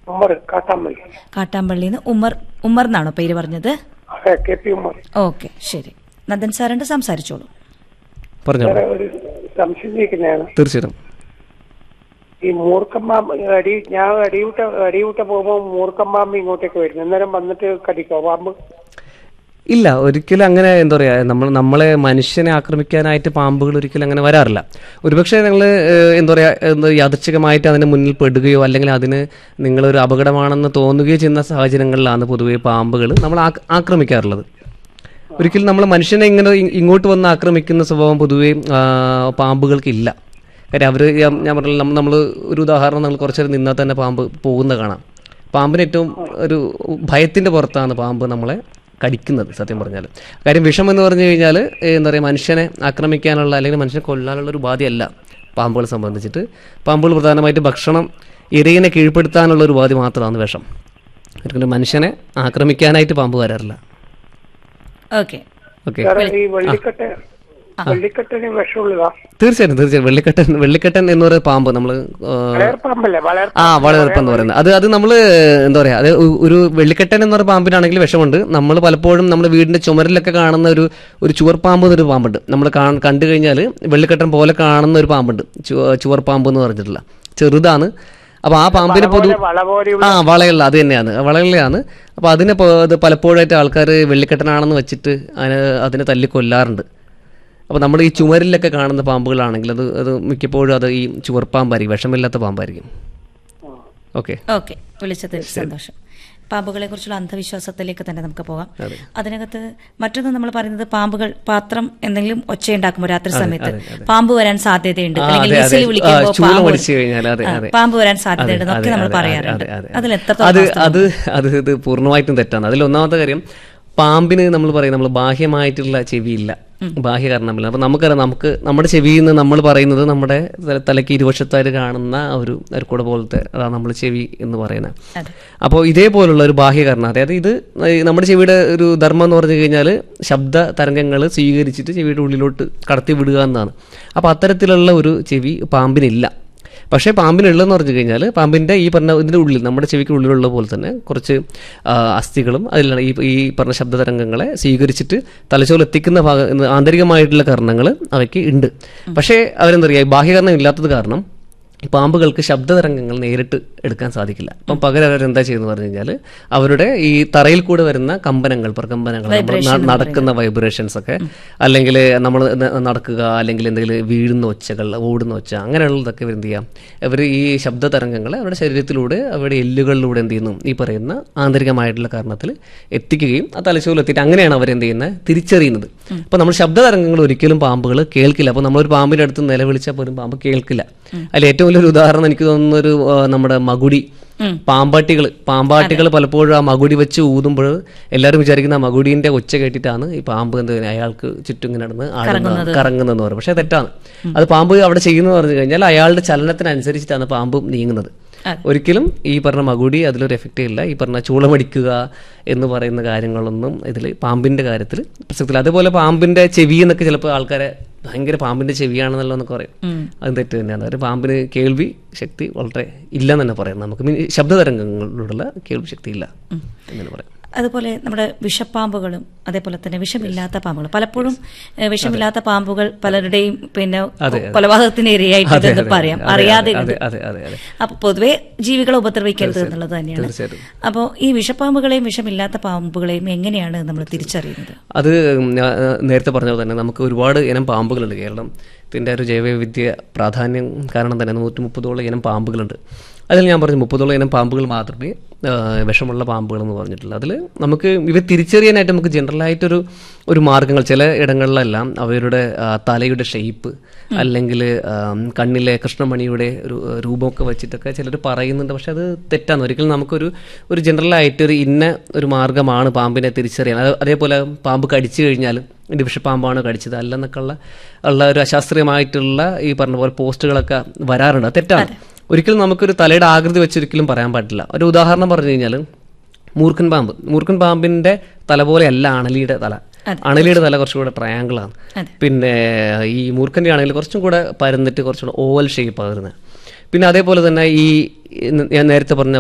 ഉമ്മർ കാട്ടാമ്പള്ളി. കാട്ടാമ്പള്ളിയിൽ നിന്ന് ഉമ്മർ എന്നാണോ പേര് പറഞ്ഞത്? അതെ, KP ഉമ്മർ. ഓക്കെ, ശരി. നന്ദൻ സാറിന്റെ സംസാരിച്ചോളൂ. ഒരു സംശയം ചോദിക്കുന്നതാണ്. തീർച്ചയായിട്ടും. ഈ മൂർക്കമ്പാമ്പ് ഞാൻ അടിയൂട്ട പോകുമ്പോൾ മൂർക്കമ്പാമ്പ് ഇങ്ങോട്ടേക്ക് വരുന്നു, അന്നേരം വന്നിട്ട് കടിക്കോ പാമ്പ്? ഇല്ല, ഒരിക്കലും അങ്ങനെ എന്താ പറയുക, നമ്മളെ മനുഷ്യനെ ആക്രമിക്കാനായിട്ട് പാമ്പുകൾ ഒരിക്കലും അങ്ങനെ വരാറില്ല. ഒരുപക്ഷെ നിങ്ങൾ എന്താ പറയുക, യാദൃച്ഛികമായിട്ട് അതിന് മുന്നിൽ പെടുകയോ അല്ലെങ്കിൽ അതിന് നിങ്ങളൊരു അപകടമാണെന്ന് തോന്നുകയോ ചെയ്യുന്ന സാഹചര്യങ്ങളിലാണ് പൊതുവെ പാമ്പുകൾ നമ്മൾ ആക്രമിക്കാറുള്ളത്. ഒരിക്കലും നമ്മൾ മനുഷ്യനെ ഇങ്ങോട്ട് വന്ന് ആക്രമിക്കുന്ന സ്വഭാവം പൊതുവെ പാമ്പുകൾക്കില്ല. കാര്യം അവർ, ഞാൻ പറഞ്ഞില്ല, നമ്മൾ ഒരു ഉദാഹരണം, നമ്മൾ കുറച്ചേരം നിന്നാൽ തന്നെ പാമ്പ് പോകുന്ന കാണാം. പാമ്പിന് ഏറ്റവും ഒരു ഭയത്തിൻ്റെ പുറത്താണ് പാമ്പ് നമ്മളെ കടിക്കുന്നത് സത്യം പറഞ്ഞാൽ. കാര്യം വിഷം എന്ന് പറഞ്ഞു കഴിഞ്ഞാൽ എന്താ പറയുക, മനുഷ്യനെ ആക്രമിക്കാനുള്ള അല്ലെങ്കിൽ മനുഷ്യനെ കൊല്ലാനുള്ള ഒരു ഉപാധിയല്ല പാമ്പുകളെ സംബന്ധിച്ചിട്ട്. പാമ്പുകൾ പ്രധാനമായിട്ട് ഭക്ഷണം, ഇരയിനെ കീഴ്പ്പെടുത്താനുള്ള ഒരു ഉപാധി മാത്രമാണ് വിഷം. ഒരിക്കലും മനുഷ്യനെ ആക്രമിക്കാനായിട്ട് പാമ്പ് വരാറില്ല. ഓക്കെ. തീർച്ചയായിട്ടും വെള്ളിക്കെട്ടൻ എന്ന് പറയുന്ന പാമ്പ് നമ്മൾ വളരെപ്പം എന്ന് പറയുന്നത് അത് നമ്മൾ എന്താ പറയാ, അത് ഒരു വെള്ളിക്കെട്ടൻ എന്ന് പറയുന്ന പാമ്പിനാണെങ്കിൽ വിഷമുണ്ട്. നമ്മൾ പലപ്പോഴും നമ്മുടെ വീടിന്റെ ചുമരിലൊക്കെ കാണുന്ന ഒരു ചുവർപ്പാമ്പ് എന്നൊരു പാമ്പുണ്ട്. നമ്മൾ കണ്ടു കഴിഞ്ഞാൽ വെള്ളിക്കെട്ടൻ പോലെ കാണുന്ന ഒരു പാമ്പുണ്ട്, ചുവർപ്പാമ്പ് എന്ന് പറഞ്ഞിട്ടില്ല, ചെറുതാണ്. അപ്പൊ ആ പാമ്പിനെ വളയുള്ള അത് തന്നെയാണ്, വളയുള്ളതാണ്. അപ്പൊ അതിനെ പലപ്പോഴായിട്ട് ആൾക്കാർ വെള്ളിക്കെട്ടനാണെന്ന് വെച്ചിട്ട് അതിനെ തല്ലിക്കൊല്ലാറുണ്ട്. അപ്പോൾ നമ്മൾ ഈ ചുമരിലൊക്കെ കാണുന്ന പാമ്പുകളാണെങ്കിൽ അത് മിക്കപ്പോഴും അത് ഈ ചുവർപ്പാമ്പായിരിക്കും, വിഷമില്ലാത്ത പാമ്പായിരിക്കും. ഓക്കെ, വിളിച്ചതിൽ സന്തോഷം. പാമ്പുകളെ കുറിച്ചുള്ള അന്ധവിശ്വാസത്തിലേക്ക് തന്നെ നമുക്ക് പോകാം. അതിനകത്ത് മറ്റൊന്ന് നമ്മൾ പറയുന്നത്, പാമ്പുകൾ പാത്രം എന്തെങ്കിലും ഒച്ചയുണ്ടാക്കുമ്പോൾ രാത്രി സമയത്ത് പാമ്പ് വരാൻ സാധ്യതയുണ്ട്, അല്ലെങ്കിൽ വിസിൽ വിളിക്കുമ്പോൾ പാമ്പ് വരാൻ സാധ്യതയുണ്ട് എന്നൊക്കെ നമ്മൾ പറയാറുണ്ട്. അതിൽ അത് പൂർണ്ണമായിട്ടും തെറ്റാണ്. അതിൽ ഒന്നാമത്തെ കാര്യം, പാമ്പിന് നമ്മൾ പറയും, നമ്മൾ ബാഹ്യമായിട്ടുള്ള ചെവിയില്ല, ബാഹ്യ കാരണമില്ല. അപ്പം നമുക്കറിയാം, നമ്മുടെ ചെവിയിൽ നിന്ന് നമ്മൾ പറയുന്നത് നമ്മുടെ തലയ്ക്ക് ഇരുവശത്തായിട്ട് കാണുന്ന ഒരു കുട പോലത്തെ, അതാണ് നമ്മൾ ചെവി എന്ന് പറയുന്നത്. അപ്പോൾ ഇതേപോലുള്ള ഒരു ബാഹ്യ കാരണം, അതായത് ഇത് നമ്മുടെ ചെവിയുടെ ഒരു ധർമ്മം എന്ന് പറഞ്ഞു കഴിഞ്ഞാൽ ശബ്ദ തരംഗങ്ങൾ സ്വീകരിച്ചിട്ട് ചെവിയുടെ ഉള്ളിലോട്ട് കടത്തി വിടുക എന്നാണ്. അപ്പോൾ അത്തരത്തിലുള്ള ഒരു ചെവി പാമ്പിനില്ല. പക്ഷേ പാമ്പിനുള്ളതെന്ന് പറഞ്ഞു കഴിഞ്ഞാൽ, പാമ്പിൻ്റെ ഈ പറഞ്ഞ ഇതിൻ്റെ ഉള്ളിൽ, നമ്മുടെ ചെവിക്ക് ഉള്ളിലുള്ള പോലെ തന്നെ കുറച്ച് അസ്ഥികളും അതിലാണ് ഈ പറഞ്ഞ ശബ്ദതരംഗങ്ങളെ സ്വീകരിച്ചിട്ട് തലച്ചോറിൽ എത്തിക്കുന്ന ആന്തരികമായിട്ടുള്ള കാരണങ്ങൾ അവയ്ക്ക് ഉണ്ട്. പക്ഷേ അവരെന്താ പറയുക, ബാഹ്യകാരണം ഇല്ലാത്തത് കാരണം ഈ പാമ്പുകൾക്ക് ശബ്ദതരംഗങ്ങൾ നേരിട്ട് എടുക്കാൻ സാധിക്കില്ല. അപ്പം പകരം അവരെന്താ ചെയ്യുന്നത് പറഞ്ഞു കഴിഞ്ഞാൽ, അവരുടെ ഈ തറയിൽ കൂടെ വരുന്ന പ്രകമ്പനങ്ങൾ, നടക്കുന്ന വൈബ്രേഷൻസ് ഒക്കെ, അല്ലെങ്കിൽ നമ്മൾ നടക്കുക, അല്ലെങ്കിൽ എന്തെങ്കിലും വീഴുന്ന ഒച്ചകൾ, ഓടുന്ന ഒച്ച, അങ്ങനെയുള്ളതൊക്കെ എന്ത് ചെയ്യാം, അവർ ഈ ശബ്ദതരംഗങ്ങളെ അവരുടെ ശരീരത്തിലൂടെ, അവരുടെ എല്ലുകളിലൂടെ എന്ത് ചെയ്യുന്നു, ഈ പറയുന്ന ആന്തരികമായിട്ടുള്ള കാരണത്തിൽ എത്തിക്കുകയും ആ തലച്ചോറിൽ എത്തിയിട്ട് അങ്ങനെയാണ് അവരെന്ത് ചെയ്യുന്നത്, തിരിച്ചറിയുന്നത്. അപ്പോൾ നമ്മൾ ശബ്ദതരംഗങ്ങൾ ഒരിക്കലും പാമ്പുകൾ കേൾക്കില്ല. അപ്പോൾ നമ്മളൊരു പാമ്പിൻ്റെ അടുത്ത് നിലവിളിച്ചാൽ പോലും പാമ്പ് കേൾക്കില്ല. അതിൽ ഏറ്റവും വലിയൊരു ഉദാഹരണം എനിക്ക് തോന്നുന്നൊരു നമ്മുടെ മകുടി, പാമ്പാട്ടികൾ പലപ്പോഴും ആ മകുടി വെച്ച് ഊതുമ്പോൾ എല്ലാവരും വിചാരിക്കുന്ന ആ മകുടീൻ്റെ ഒച്ച കേട്ടിട്ടാണ് ഈ പാമ്പ് അയാൾക്ക് ചുറ്റും ഇങ്ങനെ നടന്ന് കറങ്ങുന്നതെന്ന് പറയും. പക്ഷേ തെറ്റാണ്. അത് പാമ്പ് അവിടെ ചെയ്യുന്നത് പറഞ്ഞു കഴിഞ്ഞാൽ അയാളുടെ ചലനത്തിനനുസരിച്ചിട്ടാണ് പാമ്പ് നീങ്ങുന്നത്. ഒരിക്കലും ഈ പറഞ്ഞ മകുടി അതിലൊരു എഫക്റ്റ് ഇല്ല. ഈ പറഞ്ഞ ചൂളമടിക്കുക എന്ന് പറയുന്ന കാര്യങ്ങളൊന്നും ഇതിൽ പാമ്പിൻ്റെ കാര്യത്തിൽ പ്രസക്തിയില്ല. അതേപോലെ പാമ്പിൻ്റെ ചെവി എന്നൊക്കെ ചിലപ്പോൾ ആൾക്കാരെ ഭയങ്കര പാമ്പിൻ്റെ ചെവിയാണെന്നല്ലോ എന്നൊക്കെ പറയും. അത് തെറ്റ് തന്നെയാണ്. ഒരു പാമ്പിന് കേൾവി ശക്തി വളരെ ഇല്ലെന്ന് തന്നെ പറയാം. നമുക്ക് ശബ്ദതരംഗങ്ങളിലുള്ള കേൾവി ശക്തി ഇല്ല എന്ന് പറയാം. അതുപോലെ നമ്മുടെ വിഷപ്പാമ്പുകളും അതേപോലെ തന്നെ വിഷമില്ലാത്ത പാമ്പുകൾ, പലപ്പോഴും വിഷമില്ലാത്ത പാമ്പുകൾ പലരുടെയും കൊലപാതകത്തിന് ഇരയായിട്ട് പറയാം, അറിയാതെ. അപ്പൊ പൊതുവെ ജീവികളെ ഉപദ്രവിക്കരുത് എന്നുള്ളത് തന്നെയാണ്. അപ്പോൾ ഈ വിഷപ്പാമ്പുകളെയും വിഷമില്ലാത്ത പാമ്പുകളെയും എങ്ങനെയാണ് നമ്മൾ തിരിച്ചറിയുന്നത്? അത് നേരത്തെ പറഞ്ഞ തന്നെ നമുക്ക് ഒരുപാട് ഇനം പാമ്പുകളുണ്ട്. കേരളത്തിന്റെ ഒരു ജൈവവൈവിധ്യ പ്രാധാന്യം കാരണം തന്നെ 130ഓളം ഇനം പാമ്പുകളുണ്ട്. അതിൽ ഞാൻ പറഞ്ഞു 30ഓളം ഇനം പാമ്പുകൾ മാത്രമേ വിഷമുള്ള പാമ്പുകൾ എന്ന് പറഞ്ഞിട്ടുള്ളൂ. അതിൽ നമുക്ക് ഇവ തിരിച്ചറിയാനായിട്ട് നമുക്ക് ജനറലായിട്ടൊരു മാർഗ്ഗങ്ങൾ, ചില ഇടങ്ങളിലെല്ലാം അവരുടെ തലയുടെ ഷേപ്പ് അല്ലെങ്കിൽ കണ്ണിലെ കൃഷ്ണമണിയുടെ ഒരു രൂപമൊക്കെ വെച്ചിട്ടൊക്കെ ചിലർ പറയുന്നുണ്ട്. പക്ഷെ അത് തെറ്റാണ്. ഒരിക്കലും നമുക്കൊരു ജനറലായിട്ടൊരു ഒരു മാർഗ്ഗമാണ് പാമ്പിനെ തിരിച്ചറിയാൻ. അതേപോലെ പാമ്പ് കടിച്ചു കഴിഞ്ഞാൽ ഇത് വിഷപ്പാമ്പാണ് കടിച്ചത് അല്ലെന്നൊക്കെ ഉള്ള ഒരു അശാസ്ത്രീയമായിട്ടുള്ള ഈ പറഞ്ഞ പോലെ പോസ്റ്റുകളൊക്കെ വരാറുണ്ട്. അത് തെറ്റാണ്. ഒരിക്കലും നമുക്കൊരു തലയുടെ ആകൃതി വെച്ചൊരിക്കലും പറയാൻ പാടില്ല. ഒരു ഉദാഹരണം പറഞ്ഞു കഴിഞ്ഞാൽ മൂർഖൻ പാമ്പിന്റെ തല പോലെയല്ല അണലിയുടെ തല. അണലിയുടെ തല കുറച്ചുകൂടെ ട്രയാങ്കിളാണ്. പിന്നെ ഈ മൂർഖൻ്റെ ആണെങ്കിൽ കുറച്ചും കൂടെ പരന്നിട്ട് കുറച്ചുകൂടെ ഓവൽ ഷേപ്പാണ് വരുന്നത്. പിന്നെ അതേപോലെ തന്നെ ഈ ഞാൻ നേരത്തെ പറഞ്ഞ